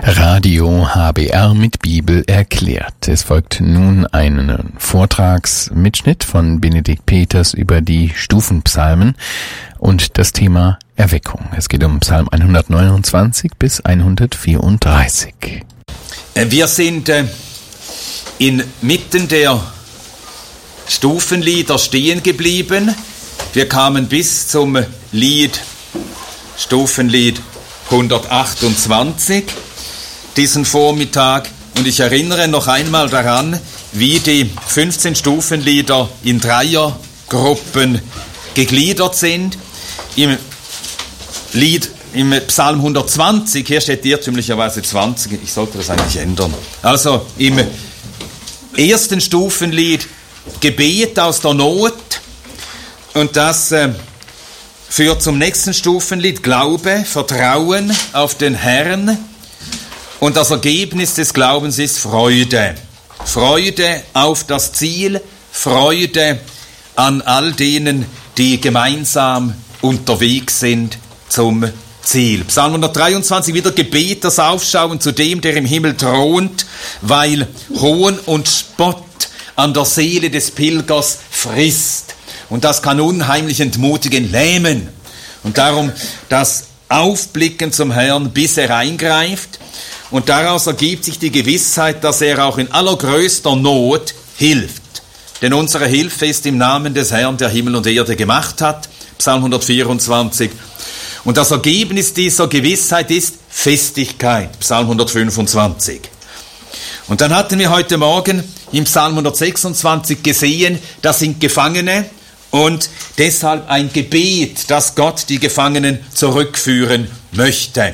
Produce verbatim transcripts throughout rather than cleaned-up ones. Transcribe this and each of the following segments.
Radio H B R mit Bibel erklärt. Es folgt nun ein Vortragsmitschnitt von Benedikt Peters über die Stufenpsalmen und das Thema Erweckung. Es geht um Psalm hundertneunundzwanzig bis hundertvierunddreißig. Wir sind äh, inmitten der Stufenlieder stehen geblieben. Wir kamen bis zum Lied, Stufenlied hundertachtundzwanzig. Diesen Vormittag, und ich erinnere noch einmal daran, wie die fünfzehn Stufenlieder in Dreiergruppen gegliedert sind. Im Lied, im Psalm hundertzwanzig, hier steht irrtümlicherweise zwanzig, ich sollte das eigentlich ändern. Also im ersten Stufenlied Gebet aus der Not, und das äh, führt zum nächsten Stufenlied Glaube, Vertrauen auf den Herrn. Und das Ergebnis des Glaubens ist Freude. Freude auf das Ziel, Freude an all denen, die gemeinsam unterwegs sind zum Ziel. Psalm hundertdreiundzwanzig, wieder Gebet, das Aufschauen zu dem, der im Himmel thront, weil Hohn und Spott an der Seele des Pilgers frisst. Und das kann unheimlich entmutigen, lähmen. Und darum das Aufblicken zum Herrn, bis er eingreift. Und daraus ergibt sich die Gewissheit, dass er auch in allergrößter Not hilft. Denn unsere Hilfe ist im Namen des Herrn, der Himmel und Erde gemacht hat. Psalm hundertvierundzwanzig. Und das Ergebnis dieser Gewissheit ist Festigkeit. Psalm hundertfünfundzwanzig. Und dann hatten wir heute Morgen im Psalm hundertsechsundzwanzig gesehen, das sind Gefangene und deshalb ein Gebet, dass Gott die Gefangenen zurückführen möchte.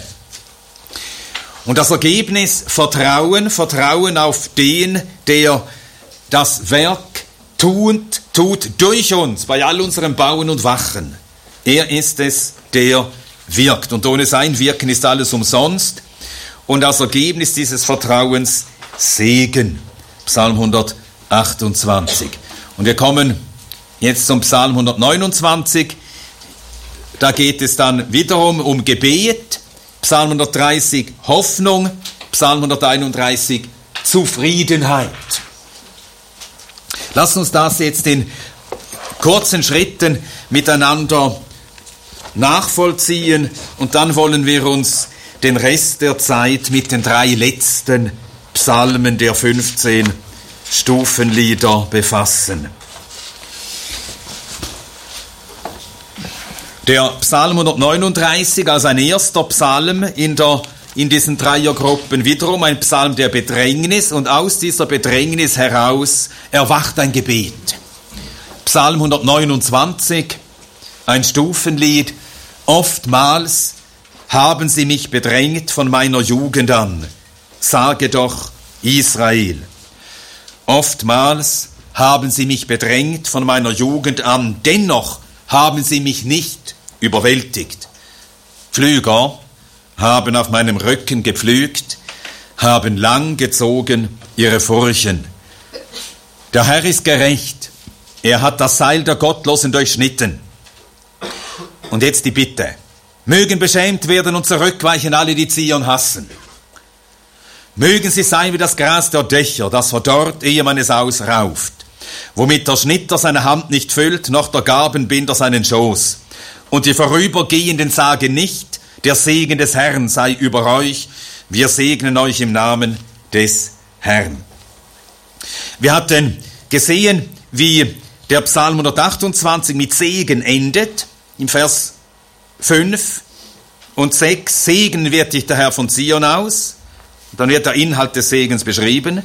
Und das Ergebnis, Vertrauen, Vertrauen auf den, der das Werk tut, tut durch uns, bei all unserem Bauen und Wachen. Er ist es, der wirkt. Und ohne sein Wirken ist alles umsonst. Und das Ergebnis dieses Vertrauens, Segen. Psalm hundertachtundzwanzig. Und wir kommen jetzt zum Psalm hundertneunundzwanzig. Da geht es dann wiederum um Gebet. Psalm hundertdreißig, Hoffnung. Psalm hunderteinunddreißig, Zufriedenheit. Lass uns das jetzt in kurzen Schritten miteinander nachvollziehen. Und dann wollen wir uns den Rest der Zeit mit den drei letzten Psalmen der fünfzehn Stufenlieder befassen. Der Psalm hundertneununddreißig als ein erster Psalm in, der, in diesen Dreiergruppen, wiederum ein Psalm der Bedrängnis, und aus dieser Bedrängnis heraus erwacht ein Gebet. Psalm hundertneunundzwanzig, ein Stufenlied. Oftmals haben sie mich bedrängt von meiner Jugend an. Sage doch Israel. Oftmals haben sie mich bedrängt von meiner Jugend an, dennoch haben sie mich nicht überwältigt. Pflüger haben auf meinem Rücken gepflügt, haben lang gezogen ihre Furchen. Der Herr ist gerecht, er hat das Seil der Gottlosen durchschnitten. Und jetzt die Bitte, mögen beschämt werden und zurückweichen alle, die Zion hassen. Mögen sie sein wie das Gras der Dächer, das verdorrt, ehe man es ausrauft, womit der Schnitter seine Hand nicht füllt, noch der Gabenbinder seinen Schoß. Und die Vorübergehenden sagen nicht, der Segen des Herrn sei über euch, wir segnen euch im Namen des Herrn. Wir hatten gesehen, wie der Psalm hundertachtundzwanzig mit Segen endet, im Vers fünf und sechs, Segen wird dich der Herr von Zion aus, und dann wird der Inhalt des Segens beschrieben.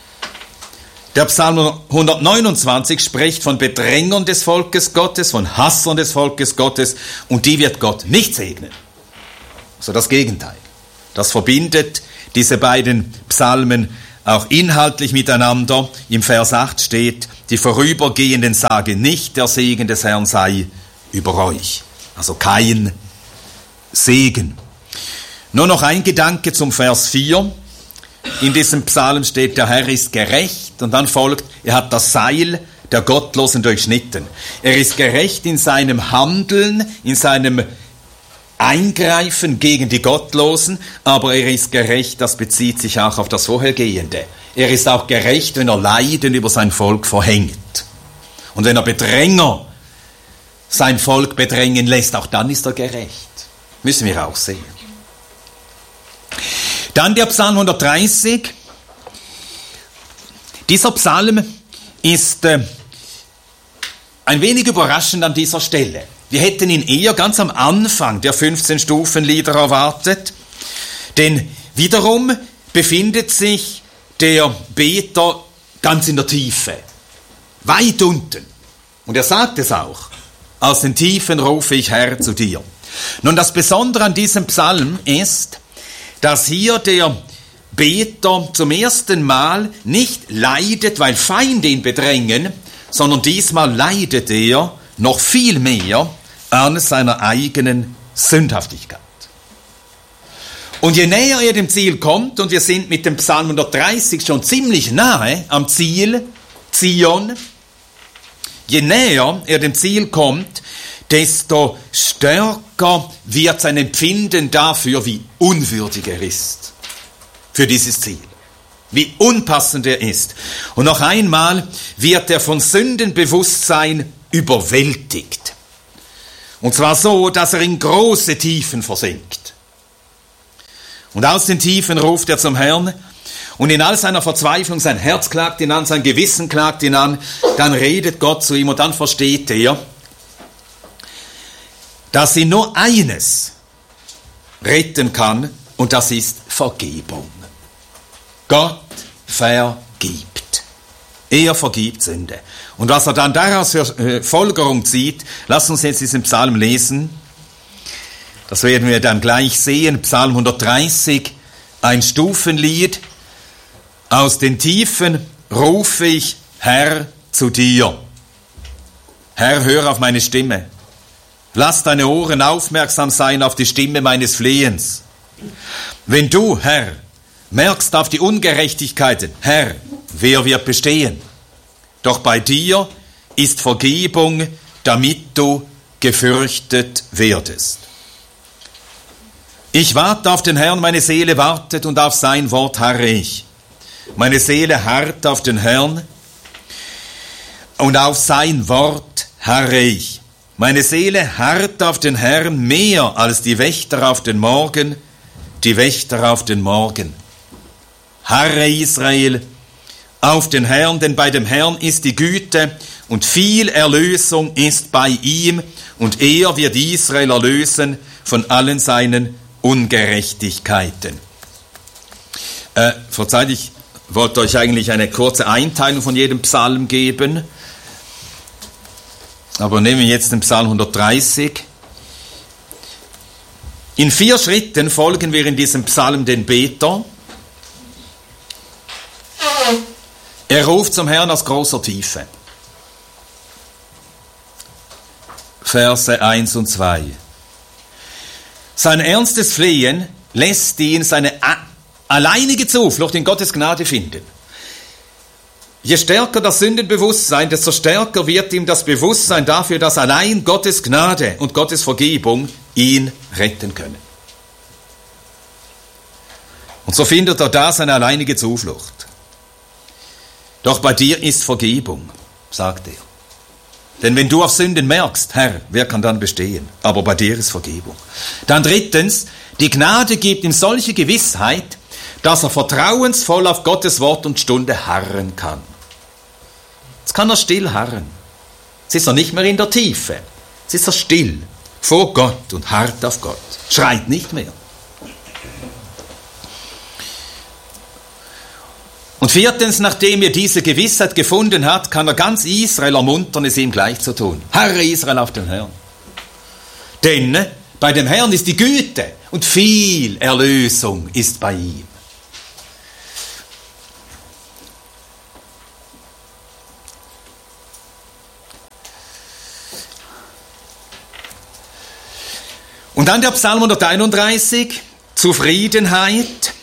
Der Psalm hundertneunundzwanzig spricht von Bedrängern des Volkes Gottes, von Hassern des Volkes Gottes, und die wird Gott nicht segnen. Also das Gegenteil. Das verbindet diese beiden Psalmen auch inhaltlich miteinander. Im Vers acht steht, die Vorübergehenden sagen nicht, der Segen des Herrn sei über euch. Also kein Segen. Nur noch ein Gedanke zum Vers vier. In diesem Psalm steht, der Herr ist gerecht, und dann folgt, er hat das Seil der Gottlosen durchschnitten. Er ist gerecht in seinem Handeln, in seinem eingreifen gegen die Gottlosen, aber er ist gerecht, das bezieht sich auch auf das Vorhergehende. Er ist auch gerecht, wenn er Leiden über sein Volk verhängt. Und wenn er Bedränger sein Volk bedrängen lässt, auch dann ist er gerecht. Müssen wir auch sehen. Dann der Psalm hundertdreißig. Dieser Psalm ist äh, ein wenig überraschend an dieser Stelle. Wir hätten ihn eher ganz am Anfang der fünfzehn Stufenlieder erwartet, denn wiederum befindet sich der Beter ganz in der Tiefe, weit unten. Und er sagt es auch, aus den Tiefen rufe ich, Herr, zu dir. Nun, das Besondere an diesem Psalm ist, dass hier der Beter zum ersten Mal nicht leidet, weil Feinde ihn bedrängen, sondern diesmal leidet er noch viel mehr an seiner eigenen Sündhaftigkeit. Und je näher er dem Ziel kommt, und wir sind mit dem Psalm hundertdreißig schon ziemlich nahe am Ziel, Zion, je näher er dem Ziel kommt, desto stärker wird sein Empfinden dafür, wie unwürdig er ist für dieses Ziel, wie unpassend er ist. Und noch einmal wird er von Sündenbewusstsein überwältigt. Und zwar so, dass er in große Tiefen versinkt. Und aus den Tiefen ruft er zum Herrn, und in all seiner Verzweiflung, sein Herz klagt ihn an, sein Gewissen klagt ihn an, dann redet Gott zu ihm und dann versteht er, dass ihn nur eines retten kann, und das ist Vergebung. Gott vergibt. Er vergibt Sünde. Und was er dann daraus für Folgerung zieht, lasst uns jetzt diesen Psalm lesen. Das werden wir dann gleich sehen. Psalm hundertdreißig, ein Stufenlied. Aus den Tiefen rufe ich, Herr, zu dir. Herr, hör auf meine Stimme. Lass deine Ohren aufmerksam sein auf die Stimme meines Flehens. Wenn du, Herr, merkst auf die Ungerechtigkeiten, Herr, wer wird bestehen? Doch bei dir ist Vergebung, damit du gefürchtet werdest. Ich warte auf den Herrn, meine Seele wartet, und auf sein Wort harre ich. Meine Seele harrt auf den Herrn, und auf sein Wort harre ich. Meine Seele harrt auf den Herrn mehr als die Wächter auf den Morgen, die Wächter auf den Morgen. Harre Israel auf den Herrn, denn bei dem Herrn ist die Güte und viel Erlösung ist bei ihm, und er wird Israel erlösen von allen seinen Ungerechtigkeiten. Äh, verzeiht, ich wollte euch eigentlich eine kurze Einteilung von jedem Psalm geben, aber nehmen wir jetzt den Psalm hundertdreißig. In vier Schritten folgen wir in diesem Psalm den Beter. Er ruft zum Herrn aus großer Tiefe. Verse eins und zwei. Sein ernstes Flehen lässt ihn seine alleinige Zuflucht in Gottes Gnade finden. Je stärker das Sündenbewusstsein, desto stärker wird ihm das Bewusstsein dafür, dass allein Gottes Gnade und Gottes Vergebung ihn retten können. Und so findet er da seine alleinige Zuflucht. Doch bei dir ist Vergebung, sagt er. Denn wenn du auf Sünden merkst, Herr, wer kann dann bestehen? Aber bei dir ist Vergebung. Dann drittens, die Gnade gibt ihm solche Gewissheit, dass er vertrauensvoll auf Gottes Wort und Stunde harren kann. Jetzt kann er still harren. Jetzt ist er nicht mehr in der Tiefe. Jetzt ist er still vor Gott und harrt auf Gott. Schreit nicht mehr. Und viertens, nachdem er diese Gewissheit gefunden hat, kann er ganz Israel ermuntern, es ihm gleich zu tun. Harre Israel auf den Herrn. Denn bei dem Herrn ist die Güte und viel Erlösung ist bei ihm. Und dann der Psalm hunderteinunddreißig, Zufriedenheit.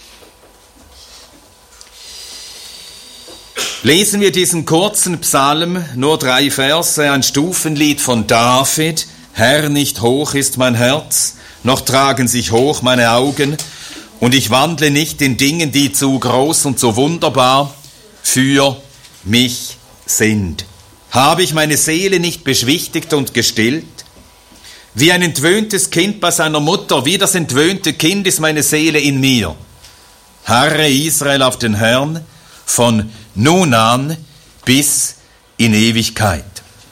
Lesen wir diesen kurzen Psalm, nur drei Verse, ein Stufenlied von David. Herr, nicht hoch ist mein Herz, noch tragen sich hoch meine Augen, und ich wandle nicht in Dingen, die zu groß und zu wunderbar für mich sind. Habe ich meine Seele nicht beschwichtigt und gestillt? Wie ein entwöhntes Kind bei seiner Mutter, wie das entwöhnte Kind ist meine Seele in mir. Harre Israel auf den Herrn, von nun an bis in Ewigkeit.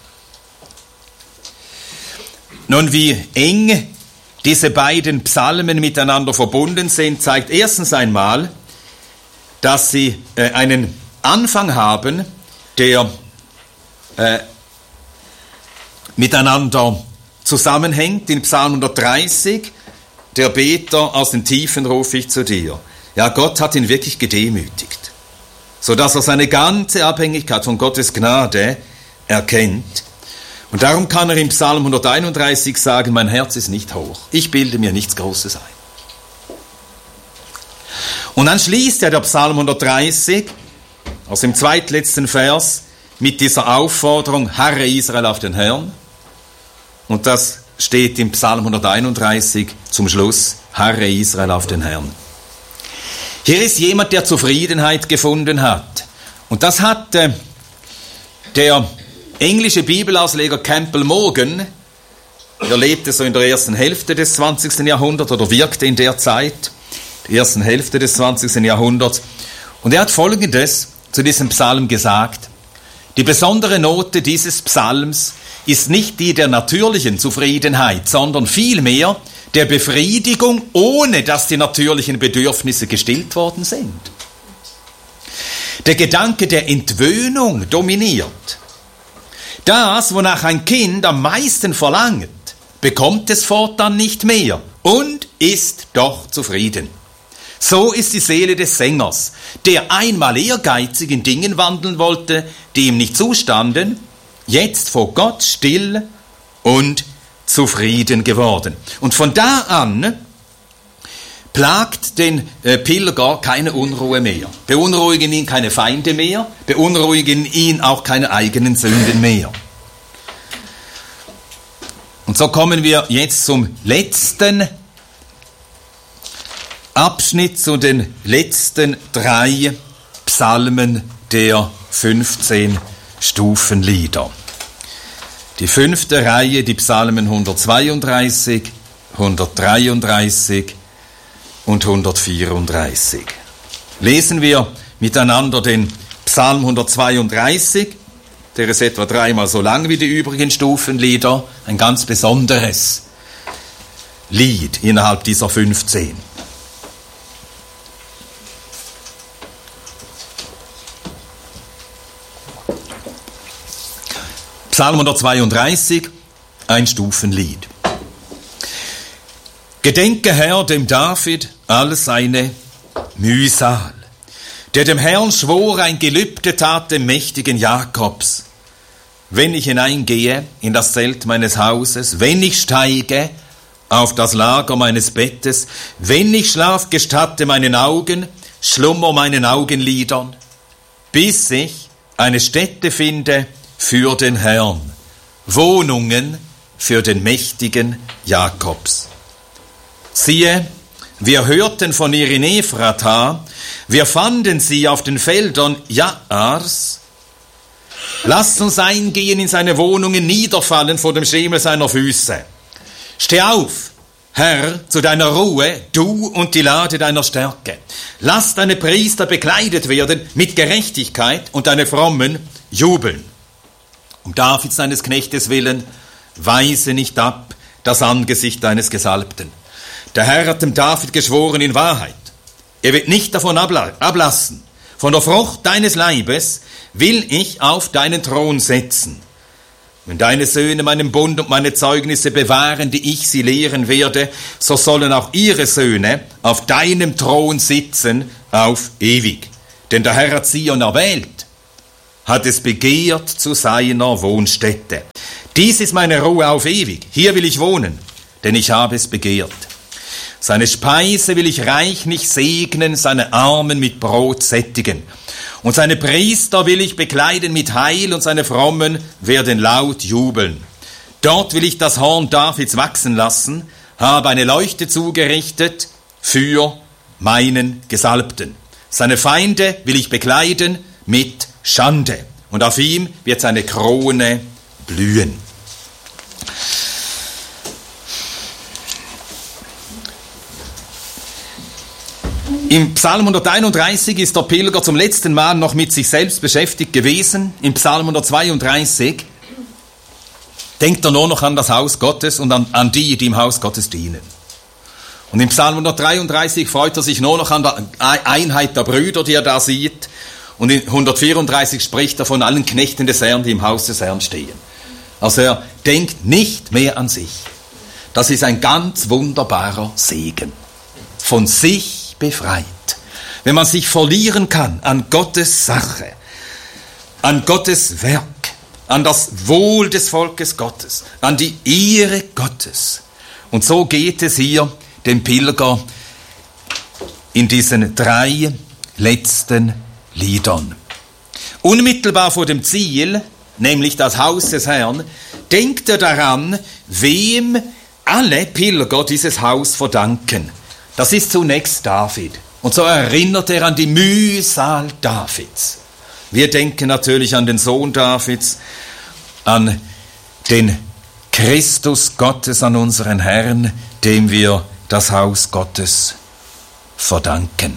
Nun, wie eng diese beiden Psalmen miteinander verbunden sind, zeigt erstens einmal, dass sie äh, einen Anfang haben, der äh, miteinander zusammenhängt. In Psalm hundertdreißig, der Beter, aus den Tiefen rufe ich zu dir. Ja, Gott hat ihn wirklich gedemütigt, sodass er seine ganze Abhängigkeit von Gottes Gnade erkennt. Und darum kann er im Psalm hunderteinunddreißig sagen, mein Herz ist nicht hoch, ich bilde mir nichts Großes ein. Und dann schließt er der Psalm hundertdreißig aus dem zweitletzten Vers mit dieser Aufforderung, harre Israel auf den Herrn. Und das steht im Psalm hunderteinunddreißig zum Schluss, harre Israel auf den Herrn. Hier ist jemand, der Zufriedenheit gefunden hat. Und das hat äh, der englische Bibelausleger Campbell Morgan, er lebte so in der ersten Hälfte des zwanzigsten Jahrhunderts oder wirkte in der Zeit, der ersten Hälfte des zwanzigsten Jahrhunderts. Und er hat Folgendes zu diesem Psalm gesagt: Die besondere Note dieses Psalms ist nicht die der natürlichen Zufriedenheit, sondern vielmehr der Befriedigung, ohne dass die natürlichen Bedürfnisse gestillt worden sind. Der Gedanke der Entwöhnung dominiert. Das, wonach ein Kind am meisten verlangt, bekommt es fortan nicht mehr und ist doch zufrieden. So ist die Seele des Sängers, der einmal ehrgeizig in Dingen wandeln wollte, die ihm nicht zustanden, jetzt vor Gott still und zufrieden geworden. Und von da an plagt den äh, Pilger keine Unruhe mehr. Beunruhigen ihn keine Feinde mehr, beunruhigen ihn auch keine eigenen Sünden mehr. Und so kommen wir jetzt zum letzten Abschnitt, zu den letzten drei Psalmen der fünfzehn Stufenlieder. Die fünfte Reihe, die Psalmen hundertzweiunddreißig, hundertdreiunddreißig und hundertvierunddreißig. Lesen wir miteinander den Psalm hundertzweiunddreißig, der ist etwa dreimal so lang wie die übrigen Stufenlieder, ein ganz besonderes Lied innerhalb dieser fünfzehn. Psalm hundertzweiunddreißig, ein Stufenlied. Gedenke, Herr, dem David all seine Mühsal, der dem Herrn schwor, ein Gelübde tat dem mächtigen Jakobs. Wenn ich hineingehe in das Zelt meines Hauses, wenn ich steige auf das Lager meines Bettes, wenn ich Schlaf gestatte meinen Augen, Schlummer meinen Augenlidern, bis ich eine Stätte finde für den Herrn, Wohnungen für den mächtigen Jakobs. Siehe, wir hörten von ihr in Ephrata, wir fanden sie auf den Feldern Jaars. Lasst uns eingehen in seine Wohnungen, niederfallen vor dem Schemel seiner Füße. Steh auf, Herr, zu deiner Ruhe, du und die Lade deiner Stärke. Lass deine Priester bekleidet werden mit Gerechtigkeit und deine Frommen jubeln. Um Davids deines Knechtes willen, weise nicht ab das Angesicht deines Gesalbten. Der Herr hat dem David geschworen in Wahrheit. Er wird nicht davon ablassen. Von der Frucht deines Leibes will ich auf deinen Thron setzen. Wenn deine Söhne meinen Bund und meine Zeugnisse bewahren, die ich sie lehren werde, so sollen auch ihre Söhne auf deinem Thron sitzen auf ewig. Denn der Herr hat Zion erwählt, hat es begehrt zu seiner Wohnstätte. Dies ist meine Ruhe auf ewig. Hier will ich wohnen, denn ich habe es begehrt. Seine Speise will ich reichlich segnen, seine Armen mit Brot sättigen. Und seine Priester will ich bekleiden mit Heil, und seine Frommen werden laut jubeln. Dort will ich das Horn Davids wachsen lassen, habe eine Leuchte zugerichtet für meinen Gesalbten. Seine Feinde will ich bekleiden mit Schande. Und auf ihm wird seine Krone blühen. Im Psalm hunderteinunddreißig ist der Pilger zum letzten Mal noch mit sich selbst beschäftigt gewesen. Im Psalm hundertzweiunddreißig denkt er nur noch an das Haus Gottes und an, an die, die im Haus Gottes dienen. Und im Psalm hundertdreiunddreißig freut er sich nur noch an der Einheit der Brüder, die er da sieht. Und in hundertvierunddreißig spricht er von allen Knechten des Herrn, die im Haus des Herrn stehen. Also er denkt nicht mehr an sich. Das ist ein ganz wunderbarer Segen. Von sich befreit. Wenn man sich verlieren kann an Gottes Sache, an Gottes Werk, an das Wohl des Volkes Gottes, an die Ehre Gottes. Und so geht es hier dem Pilger in diesen drei letzten Liedern. Unmittelbar vor dem Ziel, nämlich das Haus des Herrn, denkt er daran, wem alle Pilger dieses Haus verdanken. Das ist zunächst David. Und so erinnert er an die Mühsal Davids. Wir denken natürlich an den Sohn Davids, an den Christus Gottes, an unseren Herrn, dem wir das Haus Gottes verdanken.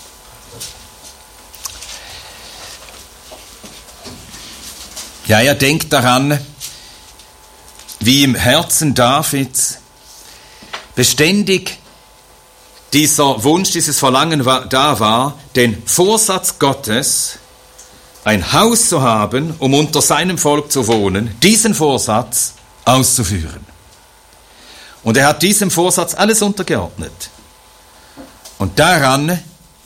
Ja, er denkt daran, wie im Herzen Davids beständig dieser Wunsch, dieses Verlangen war, da war, den Vorsatz Gottes, ein Haus zu haben, um unter seinem Volk zu wohnen, diesen Vorsatz auszuführen. Und er hat diesem Vorsatz alles untergeordnet. Und daran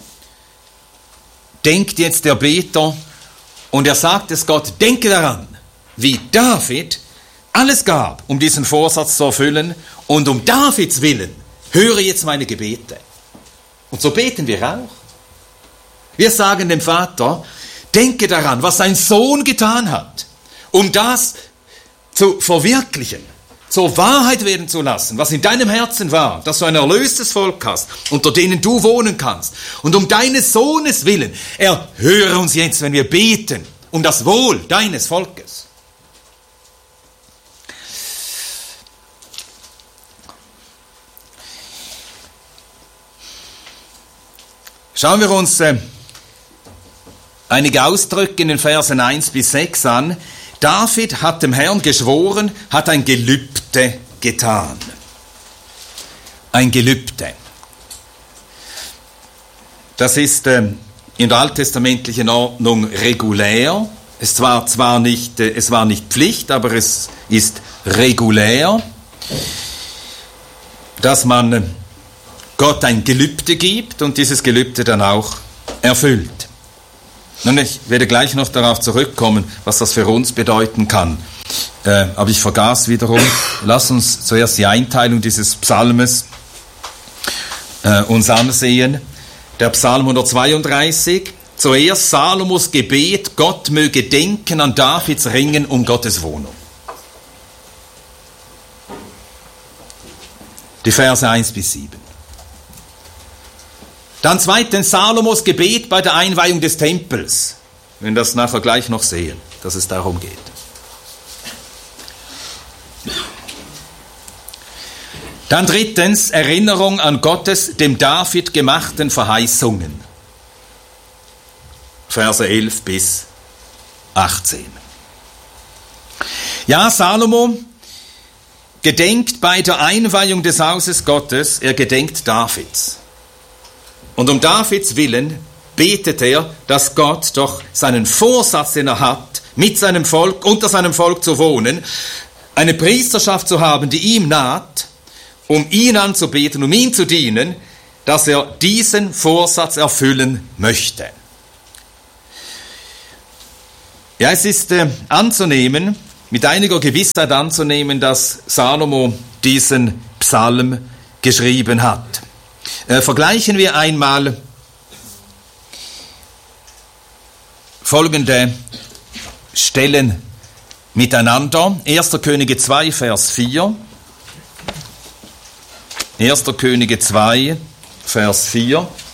denkt jetzt der Beter, und er sagt es Gott, denke daran, wie David alles gab, um diesen Vorsatz zu erfüllen, und um Davids Willen höre jetzt meine Gebete. Und so beten wir auch. Wir sagen dem Vater, denke daran, was sein Sohn getan hat, um das zu verwirklichen, zur Wahrheit werden zu lassen, was in deinem Herzen war, dass du ein erlöstes Volk hast, unter denen du wohnen kannst. Und um deines Sohnes willen, erhöre uns jetzt, wenn wir beten, um das Wohl deines Volkes. Schauen wir uns äh, einige Ausdrücke in den Versen eins bis sechs an. David hat dem Herrn geschworen, hat ein Gelübde getan. Ein Gelübde. Das ist äh, in der alttestamentlichen Ordnung regulär. Es war zwar nicht, äh, es war nicht Pflicht, aber es ist regulär, dass man äh, Gott ein Gelübde gibt und dieses Gelübde dann auch erfüllt. Nun, ich werde gleich noch darauf zurückkommen, was das für uns bedeuten kann. Äh, aber ich vergaß wiederum, lass uns zuerst die Einteilung dieses Psalmes äh, uns ansehen. Der Psalm hundertzweiunddreißig, zuerst Salomos Gebet, Gott möge denken an Davids Ringen um Gottes Wohnung. Die Verse eins bis sieben. Dann zweitens Salomos Gebet bei der Einweihung des Tempels. Wir werden das nachher gleich noch sehen, dass es darum geht. Dann drittens Erinnerung an Gottes dem David gemachten Verheißungen. Verse elf bis achtzehn. Ja, Salomo gedenkt bei der Einweihung des Hauses Gottes, er gedenkt Davids. Und um Davids Willen betet er, dass Gott doch seinen Vorsatz, den er hat, mit seinem Volk, unter seinem Volk zu wohnen, eine Priesterschaft zu haben, die ihm naht, um ihn anzubeten, um ihn zu dienen, dass er diesen Vorsatz erfüllen möchte. Ja, es ist äh, anzunehmen, mit einiger Gewissheit anzunehmen, dass Salomo diesen Psalm geschrieben hat. Äh, vergleichen wir einmal folgende Stellen miteinander. erster Könige zwei, Vers vier. erster Könige zwei, Vers vier.